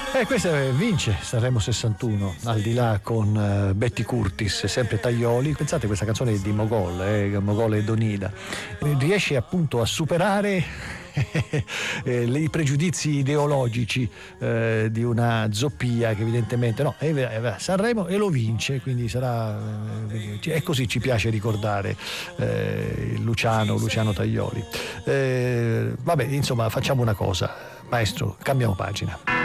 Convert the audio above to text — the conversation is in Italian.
Questa vince Sanremo 61, al di là con Betty Curtis, sempre Tajoli. Pensate, questa canzone di Mogol, Mogol e Donida, riesce appunto a superare i pregiudizi ideologici di una zoppia che evidentemente no, Sanremo e lo vince, quindi sarà è così, ci piace ricordare Luciano Tajoli. Vabbè, insomma, facciamo una cosa, maestro, cambiamo pagina.